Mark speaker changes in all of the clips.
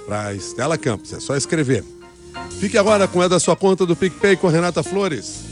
Speaker 1: para Estela Campos. É só escrever. Fique agora com da sua conta do PicPay com Renata Flores.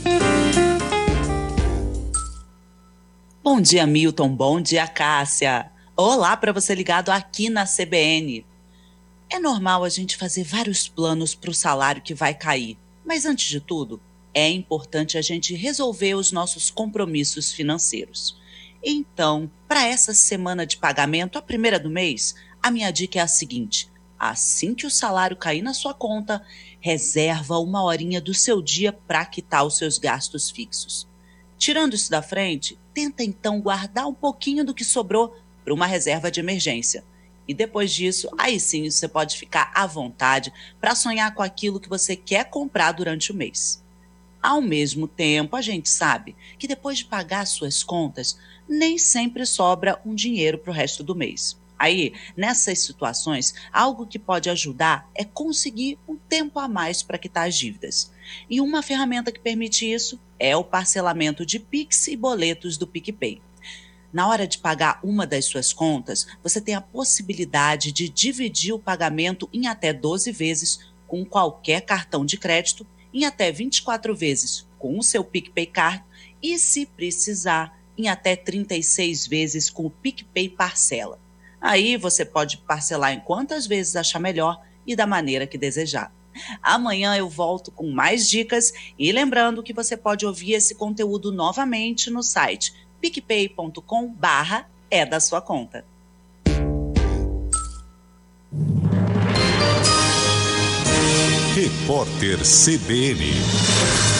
Speaker 2: Bom dia, Milton. Bom dia, Cássia. Olá para você ligado aqui na CBN. É normal a gente fazer vários planos para o salário que vai cair. Mas antes de tudo, é importante a gente resolver os nossos compromissos financeiros. Então, para essa semana de pagamento, a primeira do mês, a minha dica é a seguinte: assim que o salário cair na sua conta, reserva uma horinha do seu dia para quitar os seus gastos fixos. Tirando isso da frente, tenta então guardar um pouquinho do que sobrou para uma reserva de emergência. E depois disso, aí sim você pode ficar à vontade para sonhar com aquilo que você quer comprar durante o mês. Ao mesmo tempo, a gente sabe que depois de pagar suas contas, nem sempre sobra um dinheiro para o resto do mês. Aí, nessas situações, algo que pode ajudar é conseguir um tempo a mais para quitar as dívidas. E uma ferramenta que permite isso é o parcelamento de Pix e boletos do PicPay. Na hora de pagar uma das suas contas, você tem a possibilidade de dividir o pagamento em até 12 vezes com qualquer cartão de crédito, em até 24 vezes com o seu PicPay Card e, se precisar, em até 36 vezes com o PicPay Parcela. Aí você pode parcelar em quantas vezes achar melhor e da maneira que desejar. Amanhã eu volto com mais dicas e lembrando que você pode ouvir esse conteúdo novamente no site picpay.com/é da sua conta.
Speaker 3: Repórter CBN.